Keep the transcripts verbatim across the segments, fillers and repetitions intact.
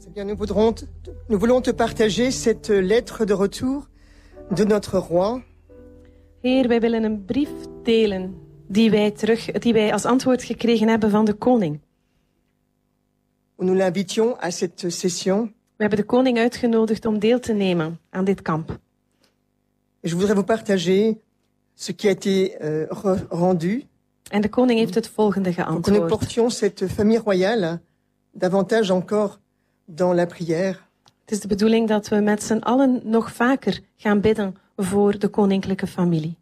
Eh bien, nous voudrons te, nous voulons te partager cette lettre de retour de notre roi. Heer, wij willen een brief delen die wij, terug, die wij als antwoord gekregen hebben van de koning. Nous l'invitions à cette session. We hebben de koning uitgenodigd om deel te nemen aan dit kamp. Et je voudrais vous partager ce qui a été euh, re- rendu. En de koning heeft het volgende Pour que nous geantwoord. portions cette famille royale davantage encore dans la prière. Het is de bedoeling dat we met z'n allen nog vaker gaan bidden voor de koninklijke familie.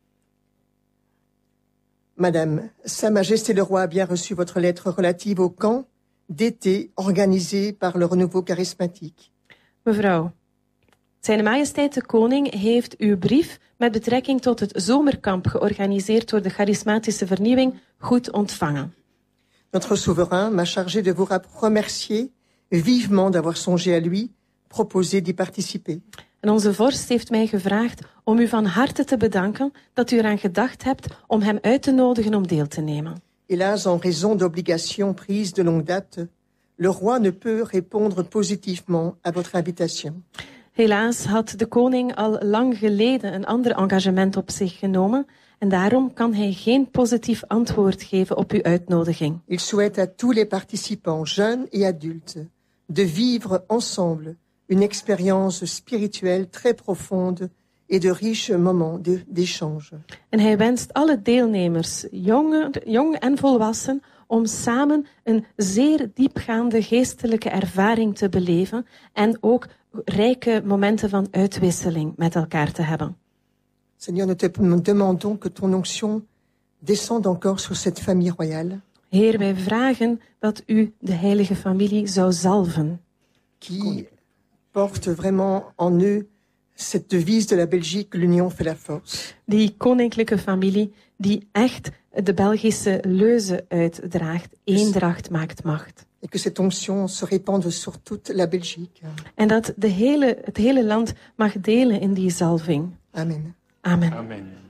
Madame, Sa Majesté le Roi a bien reçu votre lettre relative au camp d'été organisé par le renouveau charismatique. Mevrouw, Zijn Majesteit de Koning heeft uw brief met betrekking tot het zomerkamp georganiseerd door de charismatische vernieuwing goed ontvangen. Notre souverain m'a chargé de vous remercier vivement d'avoir songé à lui, proposé d'y participer. En onze vorst heeft mij gevraagd om u van harte te bedanken dat u eraan gedacht hebt om hem uit te nodigen om deel te nemen. Hélas, en raison d'obligations prises de longue date, le roi ne peut répondre positivement à votre invitation. Helaas had de koning al lang geleden een ander engagement op zich genomen en daarom kan hij geen positief antwoord geven op uw uitnodiging. Il souhaite à tous les participants, jeunes et adultes, de vivre ensemble une expérience spirituelle très profonde et de riches moments de- d'échange. En hij wenst alle deelnemers, jonge, jong en volwassen, om samen een zeer diepgaande geestelijke ervaring te beleven en ook rijke momenten van uitwisseling met elkaar te hebben. Seigneur, nous te demandons que ton onction descende encore sur cette famille royale Heer, wij vragen dat u de heilige familie zou zalven, qui porte vraiment en eux cette devise de la Belgique, l'union fait la force. die koninklijke familie die echt de Belgische leuze uitdraagt, eendracht maakt macht. Et que cette onction se répande sur toute la Belgique. En dat de hele, het hele land mag delen in die zalving. Amen. Amen. Amen.